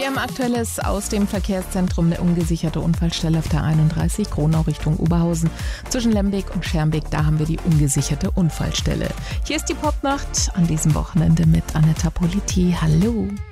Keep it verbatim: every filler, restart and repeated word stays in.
Hier im Aktuelles aus dem Verkehrszentrum eine ungesicherte Unfallstelle auf der einunddreißig Gronau Richtung Oberhausen. Zwischen Lembeck und Schermbeck, da haben wir die ungesicherte Unfallstelle. Hier ist die Popnacht an diesem Wochenende mit Anetta Politi. Hallo.